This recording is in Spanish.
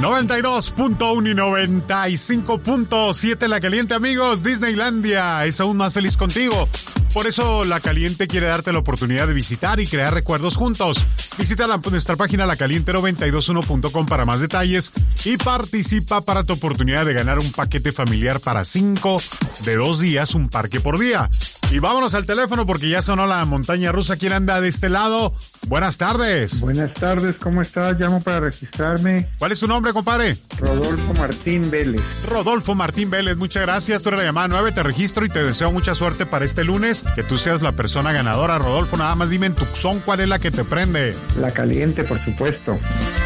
92.1 y 95.7 La Caliente, amigos. Disneylandia es aún más feliz contigo. Por eso La Caliente quiere darte la oportunidad de visitar y crear recuerdos juntos. Visita nuestra página lacaliente921.com para más detalles y participa para tu oportunidad de ganar un paquete familiar para 5 de 2 días, un parque por día. Y vámonos al teléfono porque ya sonó la montaña rusa. ¿Quién anda de este lado? Buenas tardes. Buenas tardes, ¿cómo estás? Llamo para registrarme. ¿Cuál es su nombre, compadre? Rodolfo Martín Vélez. Rodolfo Martín Vélez, muchas gracias. Tú eres la llamada 9, te registro y te deseo mucha suerte para este lunes. Que tú seas la persona ganadora, Rodolfo. Nada más dime en Tucson cuál es la que te prende. La Caliente, por supuesto.